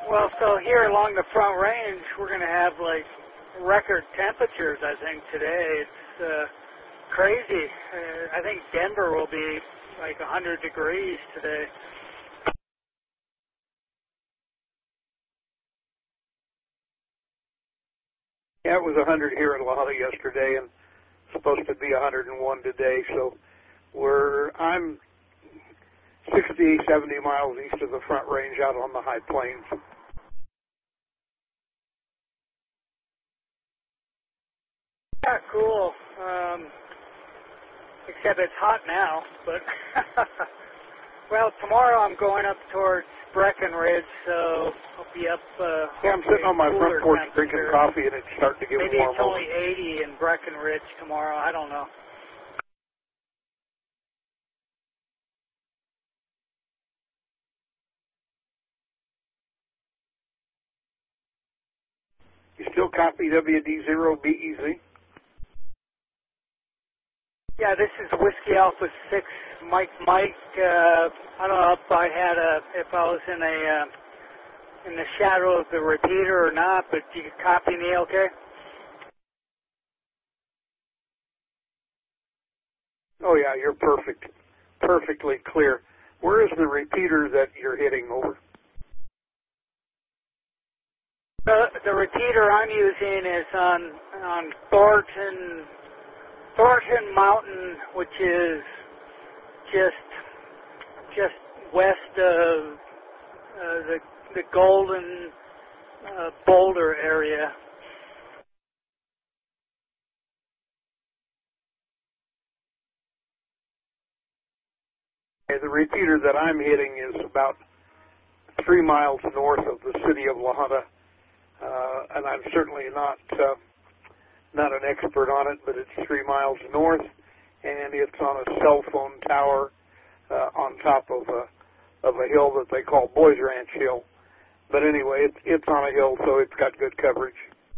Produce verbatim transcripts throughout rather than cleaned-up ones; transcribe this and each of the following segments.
Well, so here along the Front Range, we're going to have like record temperatures, I think, today. It's uh, crazy. Uh, I think Denver will be like one hundred degrees today. Yeah, it was one hundred here in La Junta yesterday, and supposed to be one hundred one today. So we're I'm sixty, seventy miles east of the Front Range, out on the high plains. Yeah, cool. Um, except it's hot now, but well, tomorrow I'm going up towards Breckenridge, so I'll be up. Uh, yeah, I'm sitting on my front porch drinking coffee, and it's starting to get Maybe warm. Maybe it's only eighty in Breckenridge tomorrow. I don't know. You still copy W D zero B E Z? Yeah, this is Whiskey Alpha six, Mike Mike. Uh, I don't know if I had a, if I was in a, uh, in the shadow of the repeater or not, but you can copy me, okay? Oh yeah, you're perfect. Perfectly clear. Where is the repeater that you're hitting over? The, the repeater I'm using is on, on Thornton, Thornton Mountain, which is just just west of uh, the the Golden uh, Boulder area. Okay, the repeater that I'm hitting is about three miles north of the city of La Junta, uh, and I'm certainly not uh, not an expert on it, but it's three miles north, and it's on a cell phone tower uh, on top of a of a hill that they call Boys Ranch Hill. But anyway, it's it's on a hill, so it's got good coverage.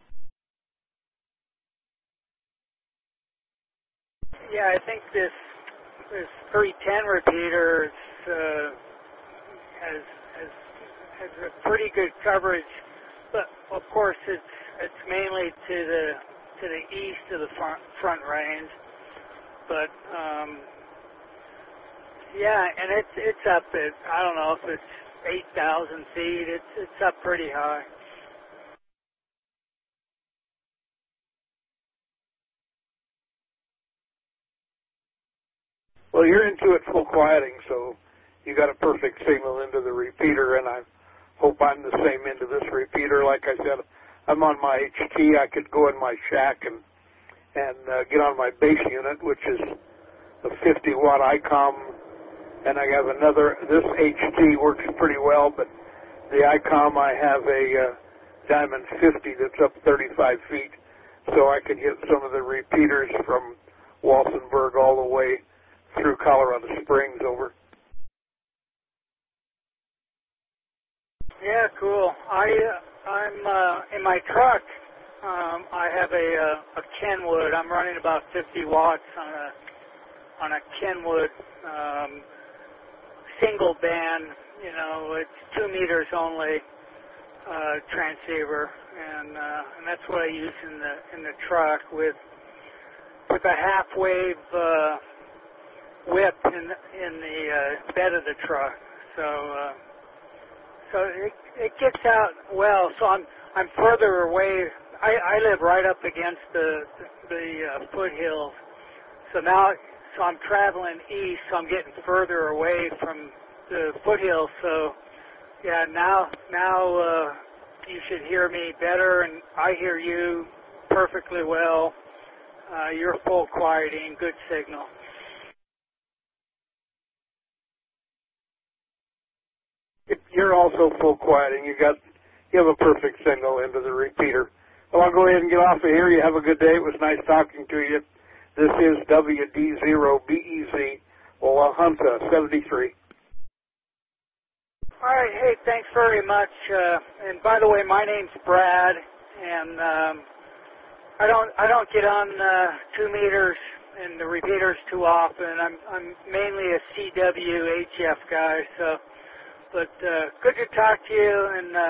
Yeah, I think this this three ten repeater is, uh, has has has a pretty good coverage, but of course it's it's mainly to the to the east of the front front range. But um, yeah, and it's it's up at, I don't know if it's eight thousand feet. It's it's up pretty high. Well, you're into it full quieting, so you got a perfect signal into the repeater, and I hope I'm the same into this repeater. Like I said, I'm on my H T. I could go in my shack and and uh, get on my base unit, which is a fifty watt I COM, and I have another. This H T works pretty well, but the I COM, I have a uh, Diamond fifty that's up thirty-five feet, so I can hit some of the repeaters from Walsenburg all the way through Colorado Springs over. Yeah, cool. I uh, I'm uh, in my truck. Um, I have a, uh, a Kenwood. I'm running about fifty watts on a on a Kenwood um, single band. You know, it's two meters only uh, transceiver, and uh, and that's what I use in the in the truck with with a half wave uh, whip in in the uh, bed of the truck. So uh, so it it gets out well. So I'm I'm further away. I, I live right up against the the uh, foothills, so now so I'm traveling east, so I'm getting further away from the foothills. So yeah, now now uh, you should hear me better, and I hear you perfectly well. Uh, you're full quieting, good signal. You're also full quieting. You got you have a perfect signal into the repeater. Well, I'll go ahead and get off of here. You have a good day. It was nice talking to you. This is W D zero B E Z, La Junta seventy-three. All right. Hey, thanks very much. Uh, and by the way, my name's Brad, and um, I don't I don't get on uh, two meters and the repeaters too often. I'm I'm mainly a C W H F guy. So, but uh, good to talk to you, and. Uh,